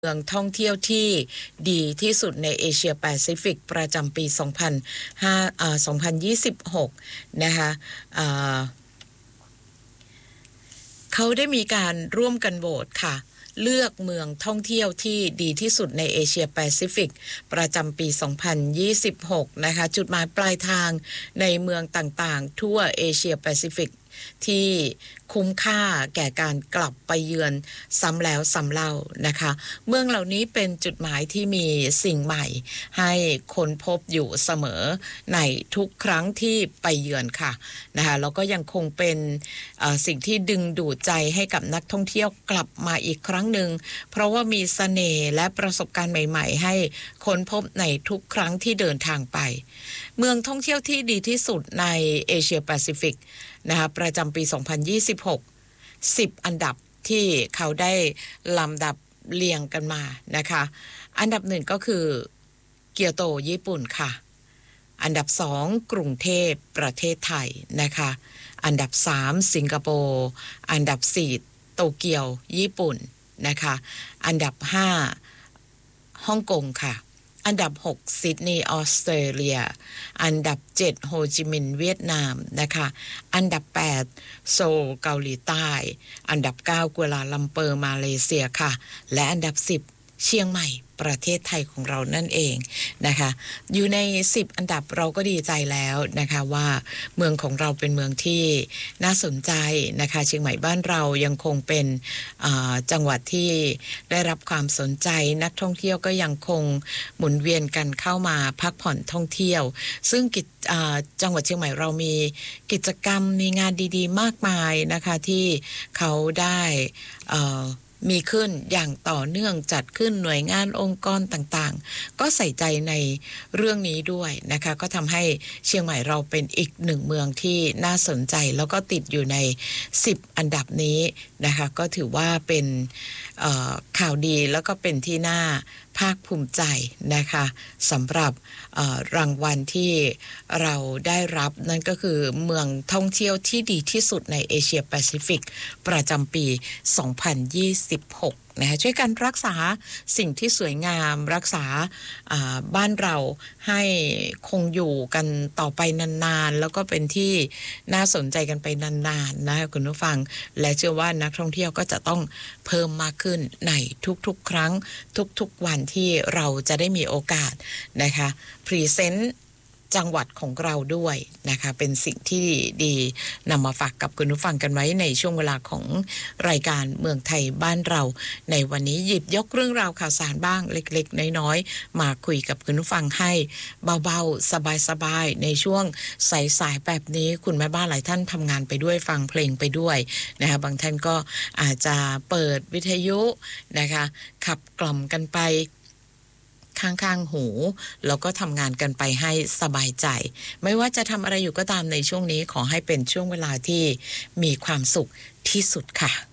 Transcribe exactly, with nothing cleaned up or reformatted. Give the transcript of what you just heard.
เมืองท่องเที่ยวที่ดีที่สุดในเอเชียแปซิฟิกประจำปี สองพันห้า อ่า สองพันยี่สิบหก นะคะอ่าเขาได้มีการร่วมกันโหวตค่ะเลือกเมืองท่องเที่ยวที่ดีที่สุดในเอเชียแปซิฟิกประจำปี สองพันยี่สิบหก นะคะจุดหมายปลายทางในเมืองต่างๆทั่วเอเชียแปซิฟิกที่คุ้มค่าแก่การกลับไปเยือนซ้ำแล้วซ้ำเล่านะคะเมืองเหล่านี้เป็นจุดหมายที่มีสิ่งใหม่ให้ค้นพบอยู่เสมอในทุกครั้งที่ไปเยือนค่ะนะคะแล้วก็ยังคงเป็นสิ่งที่ดึงดูดใจให้กับนักท่องเที่ยวกลับมาอีกครั้งหนึ่งเพราะว่ามีเสน่ห์และประสบการณ์ใหม่ๆให้ค้นพบในทุกครั้งที่เดินทางไปเมืองท่องเที่ยวที่ดีที่สุดในเอเชียแปซิฟิกนะคะประจำปี สองพันยี่สิบหก สิบ อันดับที่เขาได้ลำดับเรียงกันมานะคะอันดับหนึ่งก็คือเกียวโตญี่ปุ่นค่ะอันดับสองกรุงเทพประเทศไทยนะคะอันดับสามสิงคโปร์อันดับสี่โตเกียวญี่ปุ่นนะคะอันดับห้าฮ่องกงค่ะอันดับหกซิดนีย์ออสเตรเลียอันดับเจ็ดโฮจิมินห์เวียดนามนะคะอันดับแปดโซลเกาหลีใต้อันดับเก้ากัวลาลัมเปอร์มาเลเซียค่ะและอันดับสิบเชียงใหม่ประเทศไทยของเรานั่นเองนะคะอยู่ในสิบอันดับเราก็ดีใจแล้วนะคะว่าเมืองของเราเป็นเมืองที่น่าสนใจนะคะเชียงใหม่บ้านเรายังคงเป็นจังหวัดที่ได้รับความสนใจนักท่องเที่ยวก็ยังคงหมุนเวียนกันเข้ามาพักผ่อนท่องเที่ยวซึ่งกิจจังหวัดเชียงใหม่เรามีกิจกรรมมีงานดีๆมากมายนะคะที่เขาได้มีขึ้นอย่างต่อเนื่องจัดขึ้นหน่วยงานองค์กรต่างๆก็ใส่ใจในเรื่องนี้ด้วยนะคะก็ทำให้เชียงใหม่เราเป็นอีกหนึ่งเมืองที่น่าสนใจแล้วก็ติดอยู่ในสิบอันดับนี้นะคะก็ถือว่าเป็นข่าวดีแล้วก็เป็นที่น่าภาคภูมิใจนะคะสำหรับรางวัลที่เราได้รับนั่นก็คือเมืองท่องเที่ยวที่ดีที่สุดในเอเชียแปซิฟิกประจำปี สองพันยี่สิบหก นะคะช่วยกันรักษาสิ่งที่สวยงามรักษาบ้านเราให้คงอยู่กันต่อไปนานๆแล้วก็เป็นที่น่าสนใจกันไปนานๆนะคะคุณผู้ฟังและเชื่อว่านักท่องเที่ยวก็จะต้องเพิ่มมากขึ้นในทุกๆครั้งทุกๆวันที่เราจะได้มีโอกาสนะคะพรีเซนต์จังหวัดของเราด้วยนะคะเป็นสิ่งที่ดีนำมาฝากกับคุณผู้ฟังกันไว้ในช่วงเวลาของรายการเมืองไทยบ้านเราในวันนี้หยิบยกเรื่องราวข่าวสารบ้างเล็กๆน้อยๆมาคุยกับคุณผู้ฟังให้เบาๆสบายๆในช่วงสายๆแบบนี้คุณแม่บ้านหลายท่านทำงานไปด้วยฟังเพลงไปด้วยนะคะบางท่านก็อาจจะเปิดวิทยุนะคะขับกล่อมกันไปข้างๆหูแล้วก็ทำงานกันไปให้สบายใจไม่ว่าจะทำอะไรอยู่ก็ตามในช่วงนี้ขอให้เป็นช่วงเวลาที่มีความสุขที่สุดค่ะ